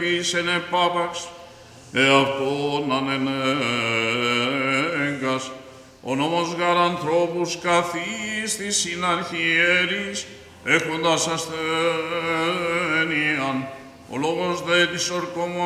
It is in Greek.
επίσενε πάπαξ, εαυτόν ανενέγκας, ο νόμος γαρ ανθρώπους καθίστης συναρχιέρης, έχοντας ασθένειαν, ο λόγος δε της ορκομοσίας